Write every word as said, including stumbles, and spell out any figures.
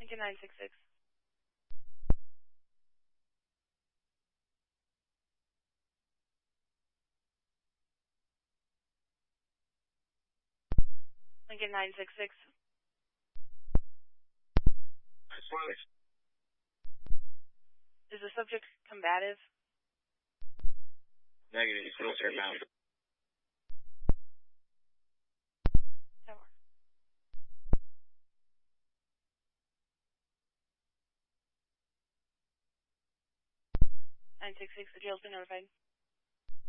Lincoln nine six six. Lincoln nine six six. Is the subject combative? Negative, wheelchair bound. Tower. nine six six, the jail's been notified.